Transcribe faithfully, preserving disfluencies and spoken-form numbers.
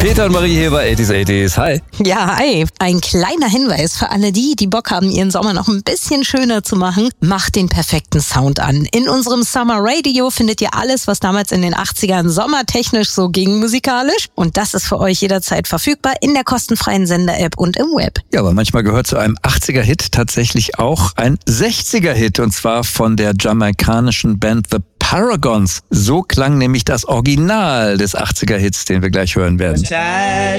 Peter und Marie hier bei achtziger achtzig. Hi. Ja, hi. Ein kleiner Hinweis für alle die, die Bock haben, ihren Sommer noch ein bisschen schöner zu machen. Macht den perfekten Sound an. In unserem Summer Radio findet ihr alles, was damals in den achtzigern sommertechnisch so ging musikalisch. Und das ist für euch jederzeit verfügbar in der kostenfreien Sender-App und im Web. Ja, aber manchmal gehört zu einem achtziger-Hit tatsächlich auch ein sechziger-Hit. Und zwar von der jamaikanischen Band The Paragons. So klang nämlich das Original des achtziger-Hits, den wir gleich hören werden.